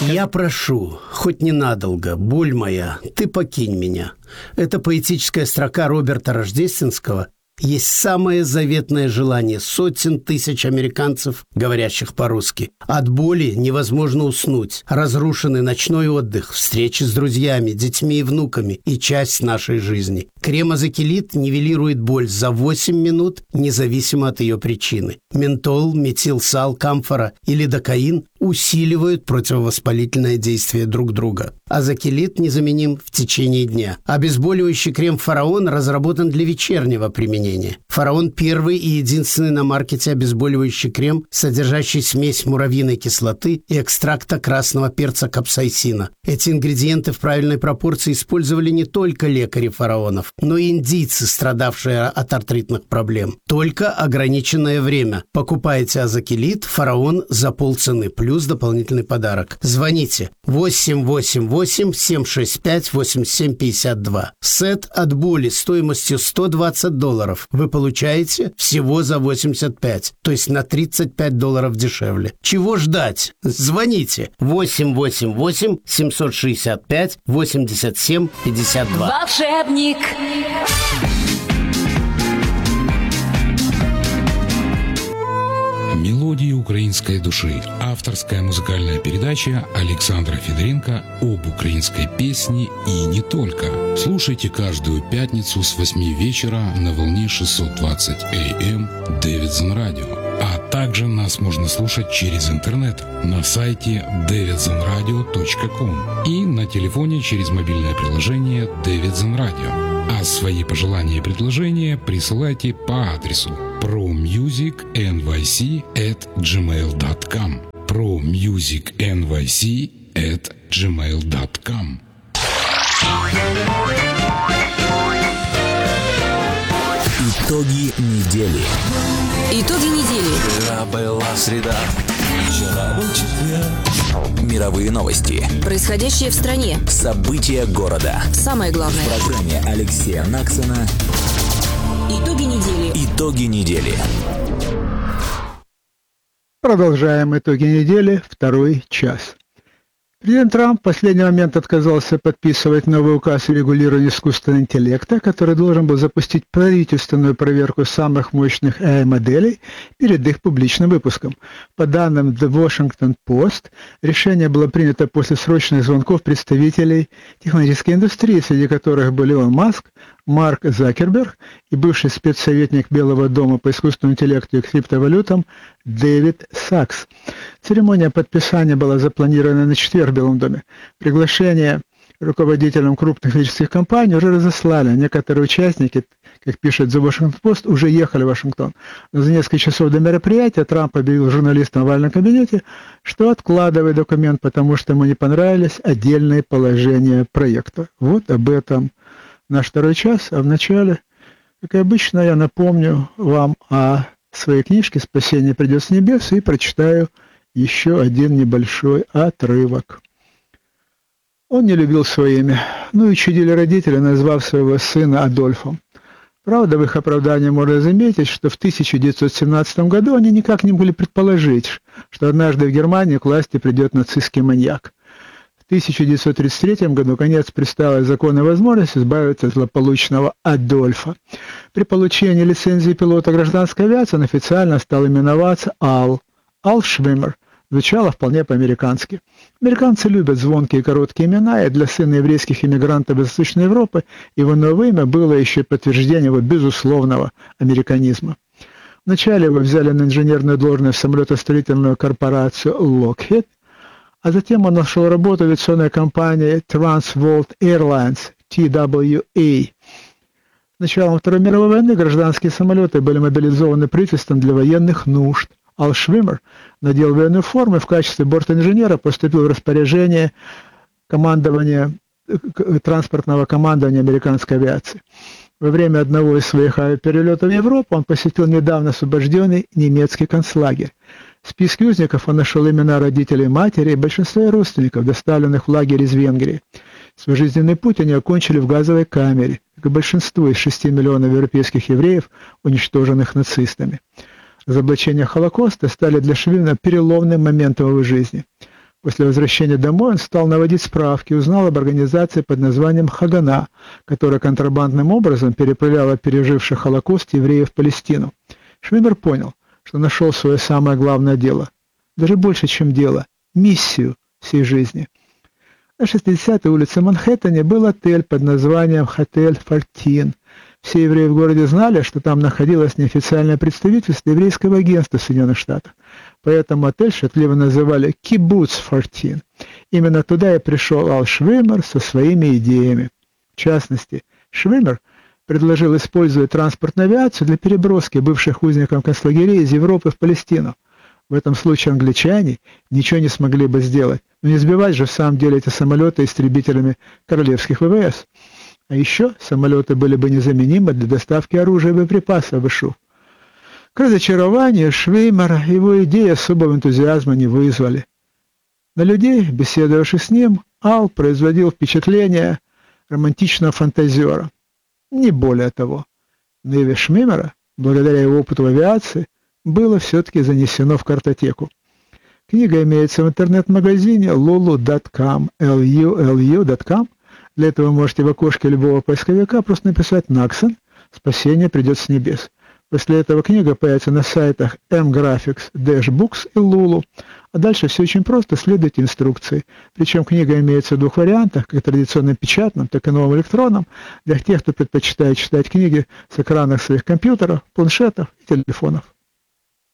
Я прошу, хоть ненадолго, боль моя, ты покинь меня. Это поэтическая строка Роберта Рождественского есть самое заветное желание сотен тысяч американцев, говорящих по-русски. От боли невозможно уснуть. Разрушенный ночной отдых, встречи с друзьями, детьми и внуками и часть нашей жизни. Крем Азакилит нивелирует боль за 8 минут, независимо от ее причины. Ментол, метилсал, камфора и лидокаин усиливают противовоспалительное действие друг друга. Азакилит незаменим в течение дня. Обезболивающий крем «Фараон» разработан для вечернего применения. «Фараон» – первый и единственный на маркете обезболивающий крем, содержащий смесь муравьиной кислоты и экстракта красного перца капсаицина. Эти ингредиенты в правильной пропорции использовали не только лекари фараонов, но и индийцы, страдавшие от артритных проблем. Только ограниченное время. Покупайте Азакилит «Фараон» за полцены, плюс дополнительный подарок. Звоните 888-765-8752. Сет от боли стоимостью $120 вы получаете всего за 85, то есть на $35 дешевле. Чего ждать? Звоните 888-765-8752. Волшебник. Мелодии украинской души. Авторская музыкальная передача Александра Федоренко об украинской песне и не только. Слушайте каждую пятницу с 8 вечера на волне 620 АМ Davidson Radio. А также нас можно слушать через интернет на сайте davidsonradio.com и на телефоне через мобильное приложение Davidson Radio. А свои пожелания и предложения присылайте по адресу promusicnyc@gmail.com promusicnyc@gmail.com. Итоги недели. Итоги недели. Вчера была среда, вчера был четверг. Мировые новости. Происходящее в стране. События города. Самое главное. В программе Алексея Наксона. Итоги недели. Итоги недели. Продолжаем итоги недели, второй час. Президент Трамп в последний момент отказался подписывать новый указ о регулировании искусственного интеллекта, который должен был запустить правительственную проверку самых мощных AI-моделей перед их публичным выпуском. По данным The Washington Post, решение было принято после срочных звонков представителей технологической индустрии, среди которых были Илон Маск, Марк Закерберг и бывший спецсоветник Белого дома по искусственному интеллекту и криптовалютам Дэвид Сакс. Церемония подписания была запланирована на четверг в Белом доме. Приглашение руководителям крупных физических компаний уже разослали. Некоторые участники, как пишет The Washington Post, уже ехали в Вашингтон. Но за несколько часов до мероприятия Трамп объявил журналистам в овальном кабинете, что откладывает документ, потому что ему не понравились отдельные положения проекта. Вот об этом наш второй час. А вначале, как и обычно, я напомню вам о своей книжке «Спасение придет с небес» и прочитаю еще один небольшой отрывок. Он не любил свое имя, и чудили родители, назвав своего сына Адольфом. Правда, в их оправдании можно заметить, что в 1917 году они никак не могли предположить, что однажды в Германии к власти придет нацистский маньяк. В 1933 году конец представил законной возможность избавиться от злополучного Адольфа. При получении лицензии пилота гражданской авиации он официально стал именоваться Ал Швиммер. Звучало вполне по-американски. Американцы любят звонкие и короткие имена, и для сына еврейских иммигрантов из Восточной Европы его новое имя было еще подтверждением его безусловного американизма. Вначале его взяли на инженерную должность в самолетостроительную корпорацию Lockheed, а затем он нашел работу в авиационной компании Transworld Airlines, TWA. С началом Второй мировой войны гражданские самолеты были мобилизованы правительством для военных нужд. Ал Швиммер надел военную форму и в качестве бортинженера поступил в распоряжение транспортного командования американской авиации. Во время одного из своих авиаперелетов в Европу он посетил недавно освобожденный немецкий концлагерь. В списке узников он нашел имена родителей матери и большинства родственников, доставленных в лагерь из Венгрии. Свой жизненный путь они окончили в газовой камере, как и большинство из 6 миллионов европейских евреев, уничтоженных нацистами. Разоблачения Холокоста стали для Швиммера переломным моментом в его жизни. После возвращения домой он стал наводить справки и узнал об организации под названием «Хагана», которая контрабандным образом переправляла переживших Холокост евреев в Палестину. Швимер понял, что нашел свое самое главное дело, даже больше, чем дело, миссию всей жизни. На 60-й улице Манхэттене был отель под названием «Хотель Фортин». Все евреи в городе знали, что там находилось неофициальное представительство еврейского агентства в Соединенных Штатах. Поэтому отель шутливо называли «Кибуц Фортин». Именно туда и пришел Ал Швимер со своими идеями. В частности, Швимер предложил использовать транспортную авиацию для переброски бывших узников концлагерей из Европы в Палестину. В этом случае англичане ничего не смогли бы сделать, но не сбивать же в самом деле эти самолеты истребителями королевских ВВС. А еще самолеты были бы незаменимы для доставки оружия и боеприпасов в Ишу. К разочарованию Швеймера его идеи особого энтузиазма не вызвали. На людей, беседовавших с ним, Ал производил впечатление романтичного фантазера. Не более того. Но имя Швеймера, благодаря его опыту в авиации, было все-таки занесено в картотеку. Книга имеется в интернет-магазине lulu.com, lulu.com. Для этого вы можете в окошке любого поисковика просто написать «Наксон», «Спасение придет с небес». После этого книга появится на сайтах mgraphics, Dashbooks и Lulu. А дальше все очень просто, следуйте инструкции. Причем книга имеется в двух вариантах, как традиционном печатном, так и новом электронном, для тех, кто предпочитает читать книги с экранов своих компьютеров, планшетов и телефонов.